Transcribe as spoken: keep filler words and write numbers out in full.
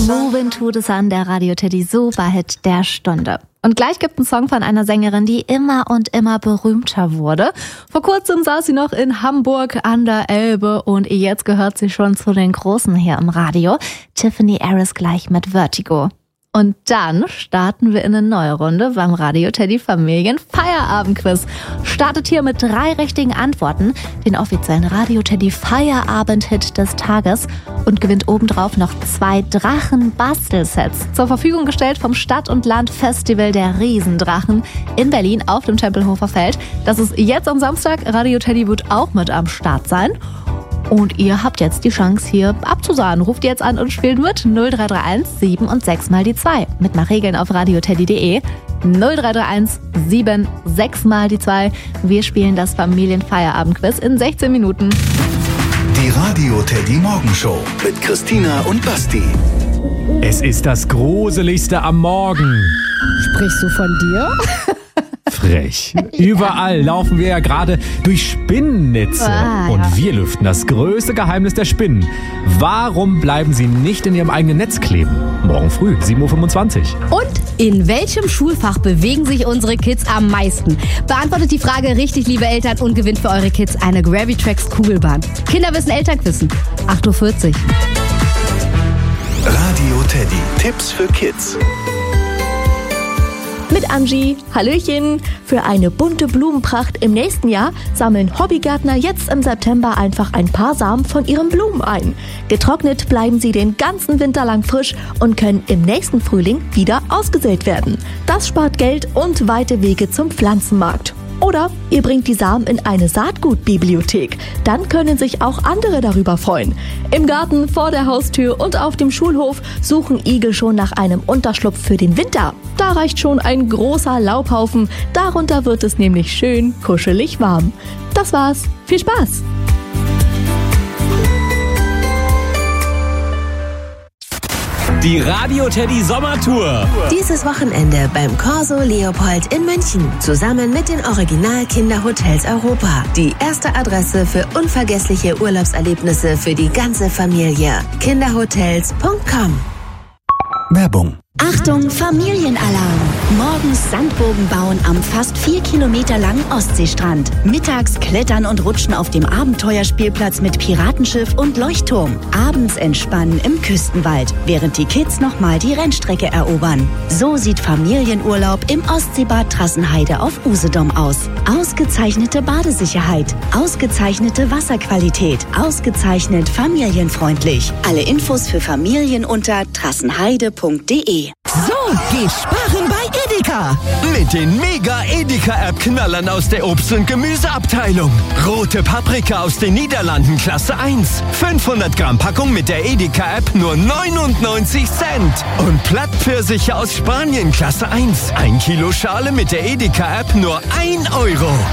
Moving to the Sun, der Radio Teddy Superhit der Stunde. Und gleich gibt es einen Song von einer Sängerin, die immer und immer berühmter wurde. Vor kurzem saß sie noch in Hamburg an der Elbe und jetzt gehört sie schon zu den Großen hier im Radio. Tiffany Harris gleich mit Vertigo. Und dann starten wir in eine neue Runde beim Radio Teddy Familien Feierabendquiz. Startet hier mit drei richtigen Antworten, den offiziellen Radio Teddy Feierabend-Hit des Tages und gewinnt obendrauf noch zwei Drachen-Bastelsets. Zur Verfügung gestellt vom Stadt- und Land-Festival der Riesendrachen in Berlin auf dem Tempelhofer Feld. Das ist jetzt am Samstag. Radio Teddy wird auch mit am Start sein. Und ihr habt jetzt die Chance, hier abzusagen. Ruft jetzt an und spielt mit null drei drei eins sieben und sechs mal die zwei. Mit nach Regeln auf radioteddy punkt de. null drei drei eins sieben sechs mal die zwei. Wir spielen das Familienfeierabendquiz in sechzehn Minuten. Die Radio Teddy Morgenshow mit Christina und Basti. Es ist das Gruseligste am Morgen. Sprichst du von dir? Frech. Überall laufen wir ja gerade durch Spinnennetze. Ah, ja. Und wir lüften das größte Geheimnis der Spinnen. Warum bleiben sie nicht in ihrem eigenen Netz kleben? Morgen früh, sieben Uhr fünfundzwanzig. Und in welchem Schulfach bewegen sich unsere Kids am meisten? Beantwortet die Frage richtig, liebe Eltern, und gewinnt für eure Kids eine Gravitrax Kugelbahn. Kinderwissen, Elternquissen. acht Uhr vierzig. Radio Teddy. Tipps für Kids. Mit Angie. Hallöchen. Für eine bunte Blumenpracht im nächsten Jahr sammeln Hobbygärtner jetzt im September einfach ein paar Samen von ihren Blumen ein. Getrocknet bleiben sie den ganzen Winter lang frisch und können im nächsten Frühling wieder ausgesät werden. Das spart Geld und weite Wege zum Pflanzenmarkt. Oder ihr bringt die Samen in eine Saatgutbibliothek. Dann können sich auch andere darüber freuen. Im Garten, vor der Haustür und auf dem Schulhof suchen Igel schon nach einem Unterschlupf für den Winter. Da reicht schon ein großer Laubhaufen. Darunter wird es nämlich schön kuschelig warm. Das war's. Viel Spaß! Die Radio Teddy Sommertour. Dieses Wochenende beim Corso Leopold in München. Zusammen mit den Original Kinderhotels Europa. Die erste Adresse für unvergessliche Urlaubserlebnisse für die ganze Familie. kinderhotels punkt com. Werbung. Achtung, Familienalarm! Morgens Sandbogen bauen am fast vier Kilometer langen Ostseestrand. Mittags klettern und rutschen auf dem Abenteuerspielplatz mit Piratenschiff und Leuchtturm. Abends entspannen im Küstenwald, während die Kids nochmal die Rennstrecke erobern. So sieht Familienurlaub im Ostseebad Trassenheide auf Usedom aus. Ausgezeichnete Badesicherheit, ausgezeichnete Wasserqualität, ausgezeichnet familienfreundlich. Alle Infos für Familien unter trassenheide punkt de. So, geht sparen bei Edeka. Mit den Mega-Edeka-App-Knallern aus der Obst- und Gemüseabteilung. Rote Paprika aus den Niederlanden Klasse eins. fünfhundert Gramm Packung mit der Edeka-App nur neunundneunzig Cent. Und Plattpfirsiche aus Spanien Klasse eins. ein Kilo Schale mit der Edeka-App nur ein Euro.